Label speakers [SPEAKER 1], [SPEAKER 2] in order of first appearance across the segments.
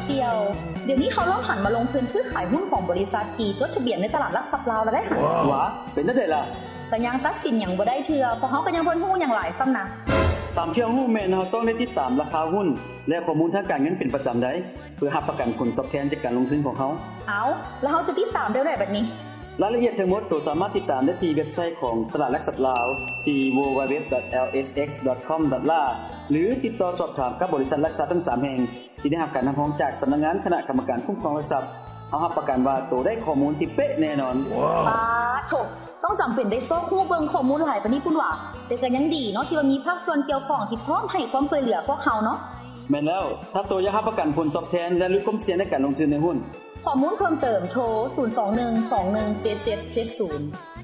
[SPEAKER 1] เสี่ยวเดี๋ยวนี้เขาเริ่มหันมาลงทุนซื้อขายหุ้นของบริษัทที่จดทะเบียนในตลาดหลักทรัพย์ลาวแล้วเด้
[SPEAKER 2] ว้าเป็นจังได๋ล่ะ
[SPEAKER 1] ก็ยังตัดสินหยังบ่ได้เทื่อเพราะเฮาก็ยังบ่ฮู้หยังหลายซ้ำนะ
[SPEAKER 2] ตามที่ฮู้แม่นเฮาต้องได้ติดตามราคาหุ้นและข้อมูลทางการเงินเป็นประจำได้เพื่อรับประกันผลตอบแทนจากการลงทุนของเฮา
[SPEAKER 1] แล้วเฮาจะติดตามได้แบบนี้
[SPEAKER 2] รายละเอียดทั้งหมดตัวสามารถติดตามได้ที่เว็บไซต์ของตลาดหลักทรัพย์ลาวที่ www.lsx.com.la หรือติดต่อสอบถามกับบริษัทหลักทรัพย์ทั้ง3แห่งที่ได้รับการนำรองจากสำนักงานคณะกรรมการคุ้มครองหลักทรัพย์เฮารับประกันว่าตัวได้ข้อมูลที่เป๊ะแน่นอน
[SPEAKER 1] โถต้องจำเป็นได้ซอกฮู้เบิ่งข้อมูลหลายปานนี้พุ่นว่าแต่ก็ยังดีเนาะที่ว่ามีภาคส่วนเกี่ยวข้องที่พร้อมให้ความช่วยเหลือพวกเฮาเนาะ
[SPEAKER 2] แม่นแล้วถ้าตัวอยากรับประกันผลตอบแทนและลดความเสี่ยงในการลงทุนในหุ้น
[SPEAKER 1] ข้อมูลเพิ่มเติมโทร021217770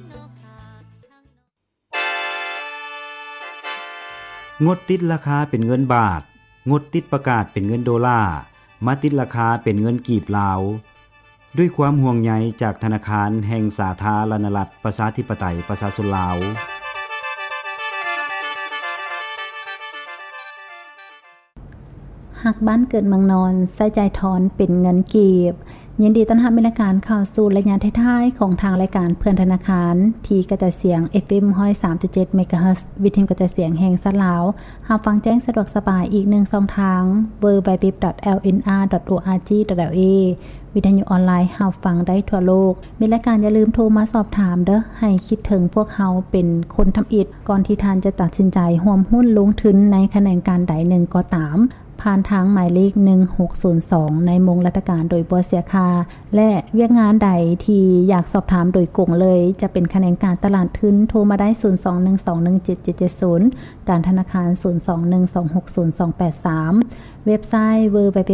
[SPEAKER 3] งดติดราคาเป็นเงินบาทงดติดประกาศเป็นเงินดอลลาร์มาติดราคาเป็นเงินกีบลาวด้วยความห่วงใยจากธนาคารแห่งสาธารณรัฐประชาธิปไตยประชาชนลาว
[SPEAKER 4] หักบ้านเกิดเมืองนอนใส่ใจถอนเป็นเงินกีบยินดีต้อนรับในรายการข่าวสู่ระยะท้ายๆของทางรายการเพื่อนธนาคารที่กระจายเสียง FM 103.7 MHz วิทยุกระจายเสียงแห่งสลาวรับฟังแจ้งสะดวกสบายอีก1ช่องทาง www.lnr.org.la วิทยุออนไลน์รับฟังได้ทั่วโลกมีรายการอย่าลืมโทรมาสอบถามเด้อให้คิดถึงพวกเฮาเป็นคนทำอิฐก่อนที่ท่านจะตัดสินใจร่วมหุ้นลงทุนในแขนงการใดหนึ่งก็ตามผ่านทางหมายเลข1602ในมงรัฐการโดยบ่เสียค่าและเวียกงานใดที่อยากสอบถามโดยกงเลยจะเป็นแขนงการตลาดทุนโทรมาได้021217770การธนาคาร021260283เว็บไซต์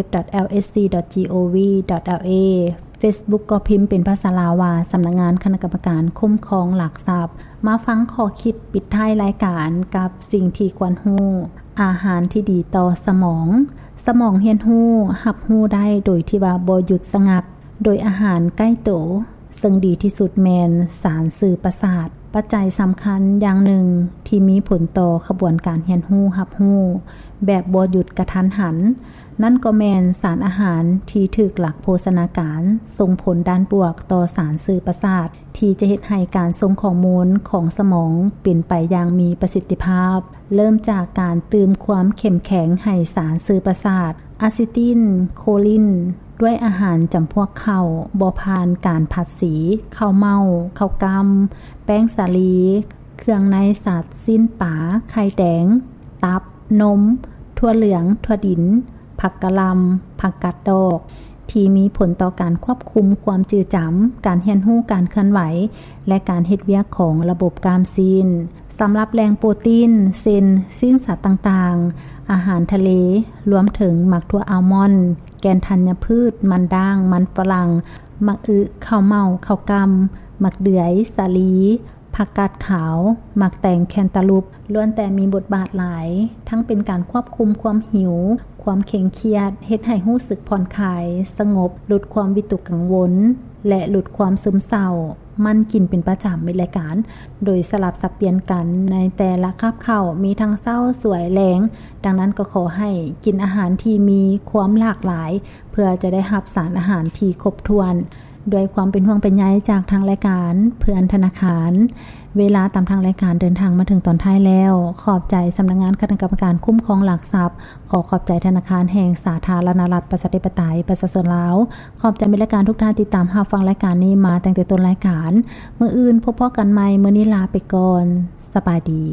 [SPEAKER 4] www.lsc.gov.la Facebook ก็พิมพ์เป็นภาษาลาวว่าสำนักงานคณะกรรมการคุ้มครองหลักทรัพย์มาฟังข้อคิดปิดท้ายรายการกับสิ่งที่ควรรู้อาหารที่ดีต่อสมองเรียนรู้รับรู้ได้โดยที่ว่าบ่หยุดสงักโดยอาหารใกล้โตซึ่งดีที่สุดแม่นสารสื่อประสาทปัจจัยสำคัญอย่างหนึ่งที่มีผลต่อขบวนการเรียนรู้รับรู้แบบบ่หยุดกระทันหันนั่นก็แม่นสารอาหารที่ถูกหลักโภชนาการส่งผลด้านบวกต่อสารสื่อประสาทที่จะเฮ็ดให้การส่งข้อมูลของสมองเป็นไปอย่างมีประสิทธิภาพเริ่มจากการเติมความเข้มแข็งให้สารสื่อประสาทอะซิติลโคลินด้วยอาหารจำพวกข้าวบ่ผ่านการผัดสีข้าวเม่าข้าวกำแป้งสาลีเครื่องในสัตว์สิ้นปลาไข่แดงตับนมถั่วเหลืองถั่วดินผักกะหล่ำผักกาดดอกที่มีผลต่อการควบคุมความจืดจำการเรียนรู้การเคลื่อนไหวและการเฮ็ดเวียกของระบบกล้ามซีนสำหรับแหล่งโปรตีนเซนสิ้นสัตว์ต่างๆอาหารทะเลรวมถึงหมักถั่วอัลมอนด์แกนธัญพืชมันด่างมันฝรั่งมักอึข้าวเม่าข้าวกำมักเดือยสาลีผักกาดขาวหมักแตงแคนตาลูปล้วนแต่มีบทบาทหลายทั้งเป็นการควบคุมความหิวความเคร่งเครียดเฮ็ดให้รู้สึกผ่อนคลายสงบลดความวิตกกังวลและลดความซึมเศร้ามันกินเป็นประจำในรายการโดยสลับสับเปลี่ยนกันในแต่ละคาบข้าวมีทั้งเศร้าสวยแรงดังนั้นก็ขอให้กินอาหารที่มีความหลากหลายเพื่อจะได้รับสารอาหารที่ครบถ้วนด้วยความเป็นห่วงเป็นใยจากทางรายการเพื่อนธนาคารเวลาตามทางรายการเดินทางมาถึงตอนท้ายแล้วขอบใจสำนักงานคณะกรรมการคุ้มครองหลักทรัพย์ขอบใจธนาคารแห่งสาธารณรัฐประชาธิปไตยประชาชนลาวขอบใจบริการทุกท่านติดตามรับฟังรายการนี้มาตั้งแต่ต้นรายการมื้ออื่นพบกันใหม่มื้อนี้ลาไปก่อนสบายดี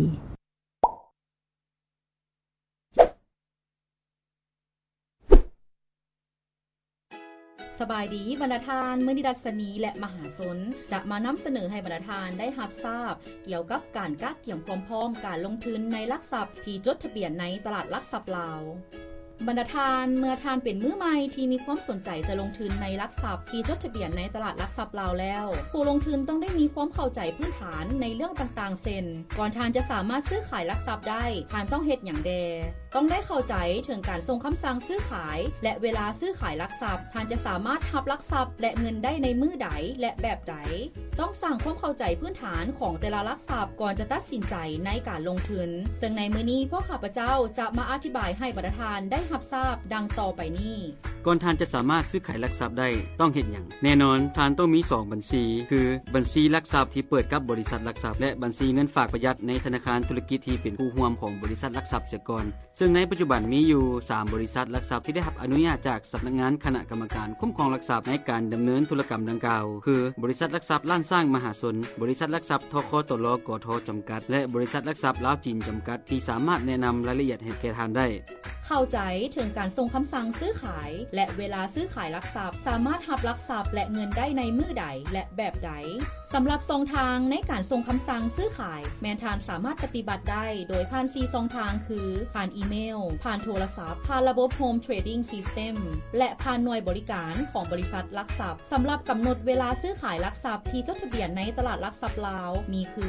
[SPEAKER 5] สบายดีบรรดาทานมื้อนี้ดัชนีและมหาชนจะมานำเสนอให้บรรดาทานได้รับทราบเกี่ยวกับการกะเกี่ยมพร้อมๆการลงทุนในหลักทรัพย์ที่จดทะเบียนในตลาดหลักทรัพย์ลาวบรรดาทานเมื่อทานเป็นมือใหม่ที่มีความสนใจจะลงทุนในหลักทรัพย์ที่จดทะเบียนในตลาดหลักทรัพย์ลาวแล้วผู้ลงทุนต้องได้มีความเข้าใจพื้นฐานในเรื่องต่างๆเช่นก่อนทานจะสามารถซื้อขายหลักทรัพย์ได้ทานต้องเฮ็ดหยังแดต้องได้เข้าใจถึงการส่งคำสั่งซื้อขายและเวลาซื้อขายหลักทรัพย์ท่านจะสามารถรับหลักทรัพย์และเงินได้ในมือใดและแบบใดต้องสร้างความเข้าใจพื้นฐานของแต่ละหลักทรัพย์ก่อนจะตัดสินใจในการลงทุนซึ่งในมื้อนี้พวกข้าพเจ้าจะมาอธิบายให้บรรดาทานได้รับทราบดังต่อไปนี้
[SPEAKER 6] ก่อนท่านจะสามารถซื้อขายหลักทรัพย์ได้ต้องเฮ็ดหยังแน่นอนท่านต้องมี2บัญชีคือบัญชีหลักทรัพย์ที่เปิดกับบริษัทหลักทรัพย์และบัญชีเงินฝากประหยัดในธนาคารธุรกิจที่เป็นผู้ร่วมของบริษัทหลักทรัพย์เสียก่อนซึ่งในปัจจุบันมีอยู่3บริษัทหลักทรัพย์ที่ได้รับอนุญาตจากสำนักงานคณะกรรมการคุ้มครองหลักทรัพย์ในการดำเนินธุรกรรมดังกล่าวคือบริษัทหลักทรัพย์ล้านสร้างมหาชนบริษัทหลักทรัพย์ทคตลกทจำกัดและบริษัทหลักทรัพย์ลาวจีนจำกัดที่สามารถแนะนำรายละเอียดให้แก่ท่านได้
[SPEAKER 5] เข้าใจถึงการส่งคำสั่งซื้อขายและเวลาซื้อขายหลักทรัพย์สามารถรับหลักทรัพย์และเงินได้ในมื้อใดและแบบใดสำหรับช่องทางในการส่งคำสั่งซื้อขายแม่นท่านสามารถปฏิบัติได้โดยผ่าน4ช่องทางคือผ่านอีเมลผ่านโทรศัพท์ผ่านระบบ Home Trading System และผ่านหน่วยบริการของบริษัทหลักทรัพย์สำหรับกำหนดเวลาซื้อขายหลักทรัพย์ที่จดทะเบียนในตลาดหลักทรัพย์ลาวมีคือ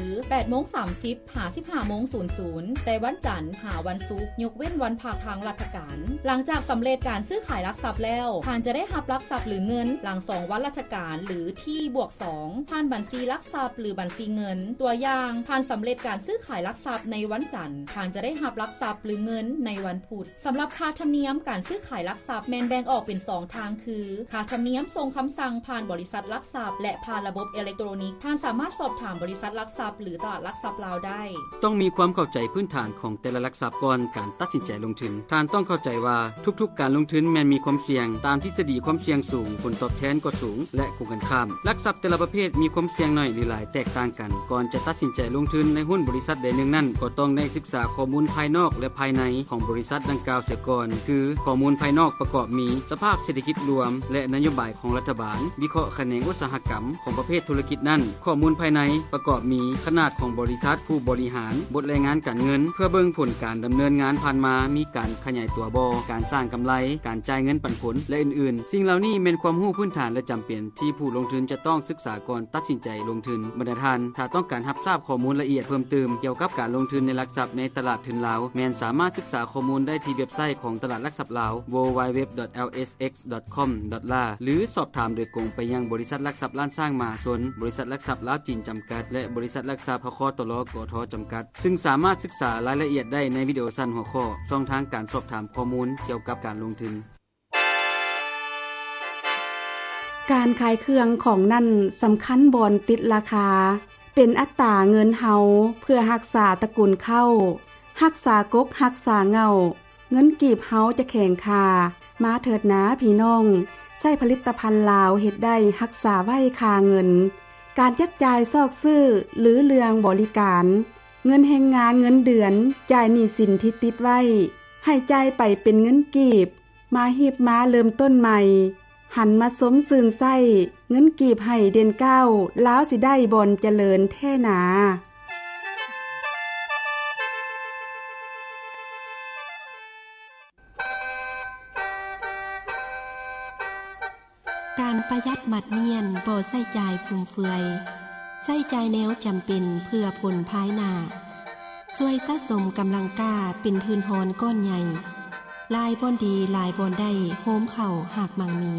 [SPEAKER 5] 8:30-15:00 แต่วันจันทร์หาวันศุกร์ยกเว้นวันภาคทางราชการหลังจากสำเร็จการซื้อขายหลักทรัพย์แล้วท่านจะได้รับหลักทรัพย์หรือเงินหลัง2วันราชการหรือที่บวก2ผ่านบัญชีหลักทรัพย์หรือบัญชีเงินตัวอย่างท่านสำเร็จการซื้อขายหลักทรัพย์ในวันจันทร์ท่านจะได้รับหลักทรัพย์หรือเงินในวันพุธสำหรับค่าธรรมเนียมการซื้อขายหลักทรัพย์แบ่งออกเป็น2ทางคือค่าธรรมเนียมส่งคำสั่งผ่านบริษัทหลักทรัพย์และผ่านระบบอิเล็กทรอนิกส์ท่านสามารถสอบถามบริษัทหลักทรัพย์หรือตลาดหลักทรัพย์ลาวได้
[SPEAKER 6] ต้องมีความเข้าใจพื้นฐานของแต่ละหลักทรัพย์ก่อนการตัดสินใจลงทุนท่านต้องเข้าใจว่าทุกๆการลงทุนแม้นมีความเสี่ยงตามทฤษฎีความเสี่ยงสูงผลตอบแทนก็สูงและคู่กันข้ามหลักทรัพย์แต่ละประเภทมีความเสี่ยงน้อยหรือหลายแตกต่างกันก่อนจะตัดสินใจลงทุนในหุ้นบริษัทใดหนึ่งนั้นก็ต้องได้ศึกษาข้อมูลภายนอกและภายในของบริษัทดังกล่าวเสียก่อนคือข้อมูลภายนอกประกอบมีสภาพเศรษฐกิจรวมและนโยบายของรัฐบาลวิเคราะห์แขนงอุตสาหกรรมของประเภทธุรกิจนั้นข้อมูลภายในประกอบมีขนาดของบริษัทผู้บริหารบทรายงานการเงินเพื่อเบิ่งผลการดำเนินงานผ่านมามีการขยายตัวบ่การสร้างกำไรการจ่ายเงินปันผลและอื่นๆสิ่งเหล่านี้เป็นความรู้พื้นฐานและจำเป็นที่ผู้ลงทุนจะต้องศึกษาก่อนตัดสินใจลงทุนบรรดาท่านถ้าต้องการรับทราบข้อมูลละเอียดเพิ่มเติมเกี่ยวกับการลงทุนในหลักทรัพย์ในตลาดทุนลาวแม้นสามารถศึกษาข้อมูลได้ที่เว็บไซต์ของตลาดหลักทรัพย์ลาว www.lsx.com.la หรือสอบถามโดยตรงไปยังบริษัทหลักทรัพย์ล้านสร้างมหาชนบริษัทหลักทรัพย์ลาวจีนจำกัดและบริษัทหลักทรัพย์ทคตลกทจำกัดซึ่งสามารถศึกษารายละเอียดได้ในวิดีโอสั้นหัวข้อช่องทางการสอบถามข้อมูลเกี่ยวกับการลงทุน
[SPEAKER 7] การขายเครื่องของนั่นสำคัญบอนติดราคาเป็นอัตราเงินเฮาเพื่อรักษาตระกูลเข้ารักษากกรักษาเงาเงินกีบเฮาจะแข็งค่ามาเถิดนะพี่น้องใช้ผลิตภัณฑ์ลาวเฮ็ดได้รักษาไว้ค่าเงินการจัดจ่ายซอกซื้อหรือเรื่องบริการเงินแห่งงานเงินเดือนจ่ายหนี้สินที่ติดไว้ให้จ่ายไปเป็นเงินกีบมาฮีบมาเริ่มต้นใหม่หันมาสมซื่นไส้เงินกีบให้เด่นเก้าแล้วสิได้บอนเจริญแท่นา
[SPEAKER 8] การประหยัดหมัดเมียนบ่ใช้จ่ายฟุ่มเฟือยใช้จ่ายแนวจำเป็นเพื่อผลภายหน้าช่วยสะสมกำลังกล้าเป็นทืนหอนก้อนใหญ่ลายบอนดีลายบอนได้โฮมเข่าหากมังมี